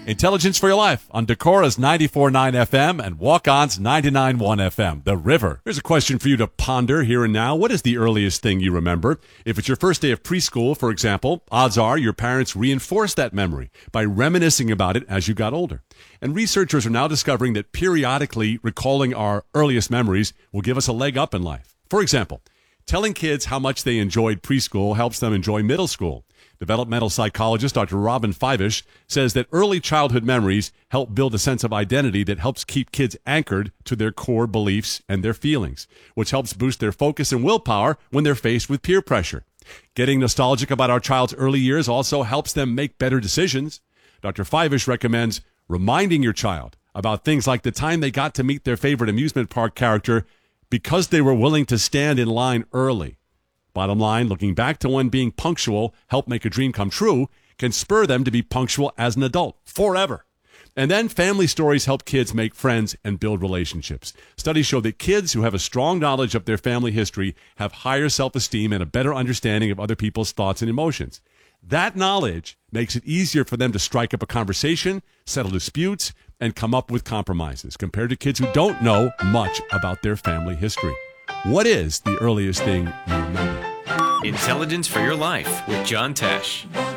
Intelligence for Your Life on Decora's 94.9 FM and Walk-On's 99.1 FM, The River. Here's a question for you to ponder here and now. What is the earliest thing you remember? If it's your first day of preschool, for example, odds are your parents reinforced that memory by reminiscing about it as you got older. And researchers are now discovering that periodically recalling our earliest memories will give us a leg up in life. For example, telling kids how much they enjoyed preschool helps them enjoy middle school. Developmental psychologist Dr. Robin Fivish says that early childhood memories help build a sense of identity that helps keep kids anchored to their core beliefs and their feelings, which helps boost their focus and willpower when they're faced with peer pressure. Getting nostalgic about our child's early years also helps them make better decisions. Dr. Fivish recommends reminding your child about things like the time they got to meet their favorite amusement park character because they were willing to stand in line early. Bottom line, looking back to when being punctual helped make a dream come true can spur them to be punctual as an adult forever. And then family stories help kids make friends and build relationships. Studies show that kids who have a strong knowledge of their family history have higher self-esteem and a better understanding of other people's thoughts and emotions. That knowledge makes it easier for them to strike up a conversation, settle disputes, and come up with compromises compared to kids who don't know much about their family history. What is the earliest thing you remember? Intelligence for Your Life with John Tesh.